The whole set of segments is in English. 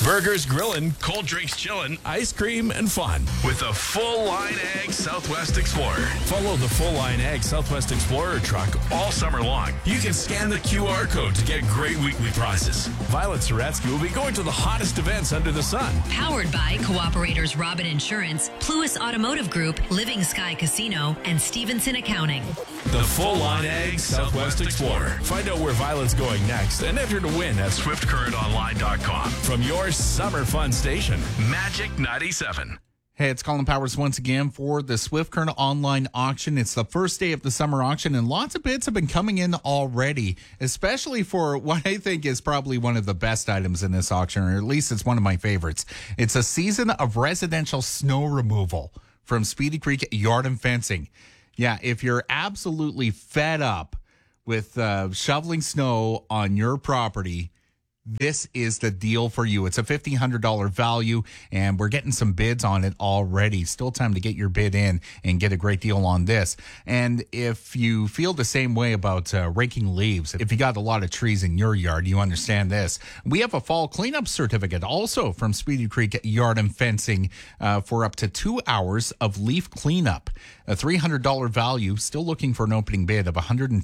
Burgers grillin', cold drinks chillin', ice cream and fun with the Full Line Ag Southwest Explorer. Follow the Full Line Ag Southwest Explorer truck all summer long. You can scan the QR code to get great weekly prizes. Violet Soretsky will be going to the hottest events under the sun. Powered by Cooperators Robin Insurance, Pluis Automotive Group, Living Sky Casino, and Stevenson Accounting. The Full Line Ag Southwest Explorer. Find out where Violet's going next and enter to win at swiftcurrentonline.com. From your summer fun station, Magic 97. Hey, it's Colin Powers once again for the Swift Current online auction. It's the first day of the summer auction, and lots of bids have been coming in already, especially for what I think is probably one of the best items in this auction, or at least it's one of my favorites. It's a season of residential snow removal from Speedy Creek Yard and Fencing. Yeah, if you're absolutely fed up with shoveling snow on your property, this is the deal for you. It's a $1,500 value, and we're getting some bids on it already. Still time to get your bid in and get a great deal on this. And if you feel the same way about raking leaves, if you got a lot of trees in your yard, you understand this. We have a fall cleanup certificate also from Speedy Creek Yard and Fencing for up to 2 hours of leaf cleanup. A $300 value, still looking for an opening bid of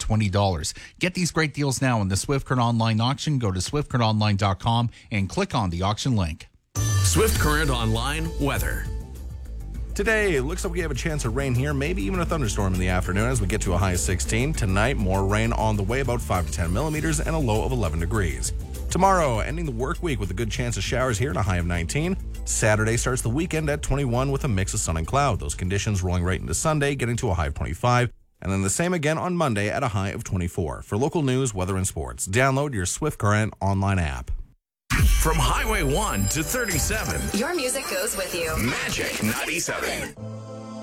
$120. Get these great deals now in the Swift Current online auction. Go to swiftcurrentonline.com and click on the auction link. Swift Current Online weather. Today, it looks like we have a chance of rain here, maybe even a thunderstorm in the afternoon as we get to a high of 16. Tonight, more rain on the way, about 5 to 10 millimeters and a low of 11 degrees. Tomorrow, ending the work week with a good chance of showers here and a high of 19. Saturday starts the weekend at 21 with a mix of sun and cloud. Those conditions rolling right into Sunday, getting to a high of 25. And then the same again on Monday at a high of 24. For local news, weather, and sports, download your Swift Current online app. From Highway 1 to 37. Your music goes with you. Magic 97.